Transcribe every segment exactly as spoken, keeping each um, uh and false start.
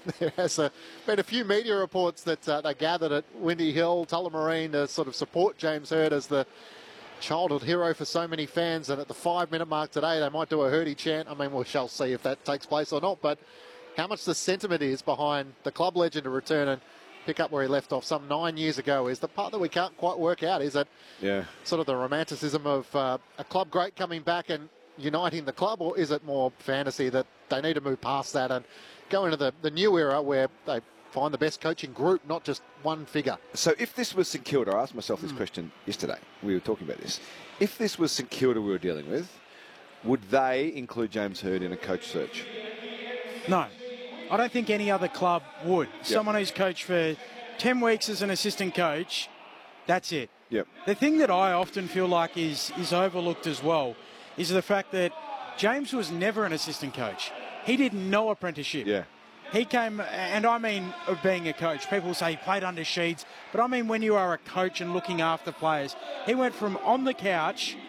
there has uh, been a few media reports that uh, they gathered at Windy Hill, Tullamarine, to sort of support James Hird as the childhood hero for so many fans. And at the five-minute mark today, they might do a Hirdy chant. I mean, we shall see if that takes place or not. But how much the sentiment is behind the club legend to return and pick up where he left off some nine years ago is the part that we can't quite work out. Is that yeah. sort of the romanticism of uh, a club great coming back and uniting the club, or is it more fantasy that they need to move past that and go into the, the new era where they find the best coaching group, not just one figure? So if this was St Kilda, I asked myself this mm. question yesterday. We were talking about this. If this was St Kilda we were dealing with, would they include James Hird in a coach search? No. I don't think any other club would. Yep. Someone who's coached for ten weeks as an assistant coach, that's it. Yep. The thing that I often feel like is, is overlooked as well is the fact that James was never an assistant coach. He did no apprenticeship. Yeah. He came, and I mean of being a coach. People say he played under Sheeds, but I mean when you are a coach and looking after players. He went from on the couch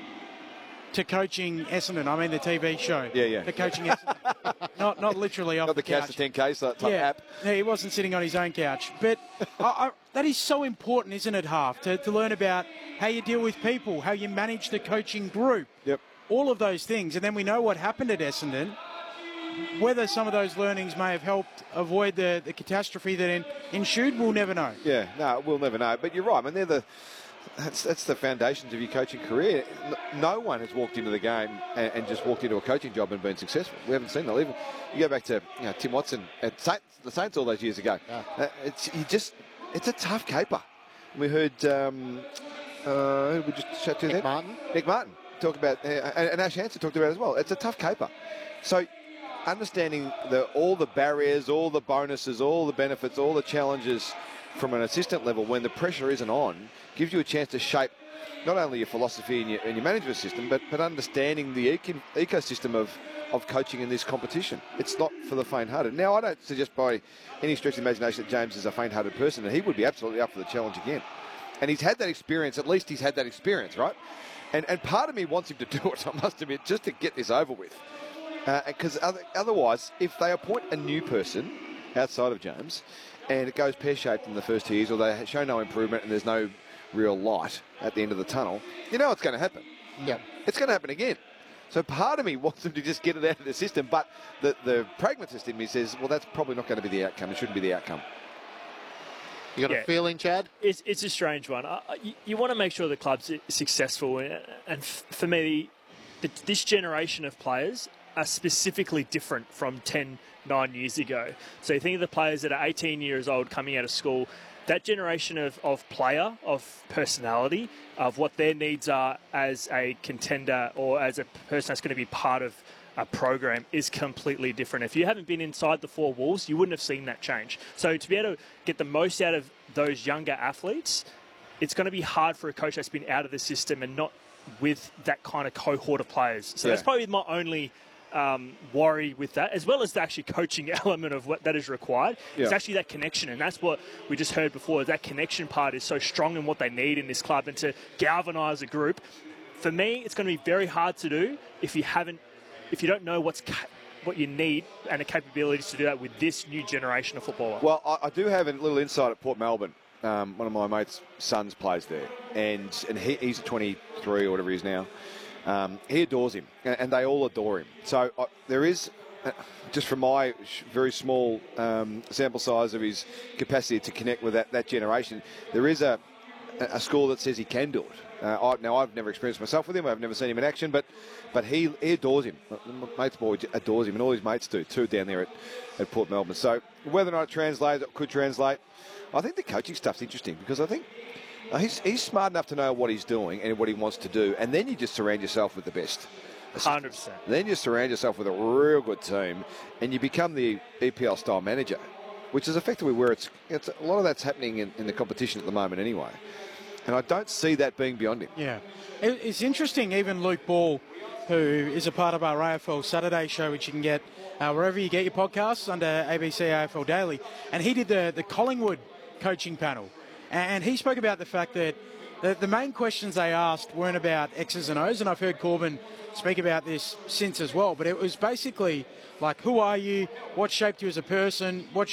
to coaching Essendon. I mean the T V show. Yeah, yeah. To coaching Essendon. not not literally off not the, the couch. Not couch. the ten K so type yeah. app. Yeah, he wasn't sitting on his own couch. But I, I, that is so important, isn't it, Half, to, to learn about how you deal with people, how you manage the coaching group. Yep. All of those things. And then we know what happened at Essendon. Whether some of those learnings may have helped avoid the, the catastrophe that en- ensued, we'll never know. Yeah, no, we'll never know. But you're right. I mean, they're the... That's, that's the foundations of your coaching career. No one has walked into the game and, and just walked into a coaching job and been successful. We haven't seen that. Even you go back to you know, Tim Watson at Saints, the Saints all those years ago. Yeah. Uh, it's you just it's a tough caper. We heard um, uh, who we just chat to Nick then? Martin. Nick Martin talk about, uh, and, and Ash Hansen talked about it as well. It's a tough caper. So understanding the all the barriers, all the bonuses, all the benefits, all the challenges from an assistant level when the pressure isn't on, gives you a chance to shape not only your philosophy and your, and your management system, but, but understanding the eco- ecosystem of, of coaching in this competition. It's not for the faint-hearted. Now, I don't suggest by any stretch of the imagination that James is a faint-hearted person, and he would be absolutely up for the challenge again. And he's had that experience, at least he's had that experience, right? And and part of me wants him to do it, I must admit, just to get this over with. Because uh, other, otherwise, if they appoint a new person outside of James, and it goes pear-shaped in the first two years, or they show no improvement and there's no real light at the end of the tunnel, you know what's going to happen. Yeah. It's going to happen again. So part of me wants them to just get it out of the system, but the, the pragmatist in me says, well, that's probably not going to be the outcome. It shouldn't be the outcome. You got yeah. a feeling, Chad? It's, it's a strange one. Uh, you, you want to make sure the club's successful. And, and f- for me, the, this generation of players are specifically different from ten, nine years ago. So you think of the players that are eighteen years old coming out of school, that generation of, of player, of personality, of what their needs are as a contender or as a person that's going to be part of a program is completely different. If you haven't been inside the four walls, you wouldn't have seen that change. So to be able to get the most out of those younger athletes, it's going to be hard for a coach that's been out of the system and not with that kind of cohort of players. So yeah. that's probably my only um, worry with that, as well as the actually coaching element of what that is required. Yeah. It's actually that connection, and that's what we just heard before. That connection part is so strong in what they need in this club, and to galvanise a group. For me, it's going to be very hard to do if you haven't, if you don't know what's ca- what you need and the capabilities to do that with this new generation of footballer. Well, I, I do have a little insight at Port Melbourne. Um, one of my mates' sons plays there, and and he, he's twenty-three or whatever he is now. Um, he adores him, and, and they all adore him. So uh, there is, uh, just from my sh- very small um, sample size of his capacity to connect with that, that generation, there is a, a school that says he can do it. Uh, I, now, I've never experienced myself with him. I've never seen him in action, but but he, he adores him. My mate's boy adores him, and all his mates do, too, down there at, at Port Melbourne. So whether or not it translates, it could translate, I think the coaching stuff's interesting, because I think uh, he's, he's smart enough to know what he's doing and what he wants to do, and then you just surround yourself with the best. one hundred percent. Then you surround yourself with a real good team, and you become the E P L-style manager, which is effectively where it's, it's a lot of that's happening in, in the competition at the moment anyway. And I don't see that being beyond him. Yeah. It's interesting, even Luke Ball, who is a part of our A F L Saturday show, which you can get uh, wherever you get your podcasts under A B C A F L Daily. And he did the, the Collingwood coaching panel. And he spoke about the fact that the, the main questions they asked weren't about X's and O's. And I've heard Corbin speak about this since as well. But it was basically like, who are you? What shaped you as a person? What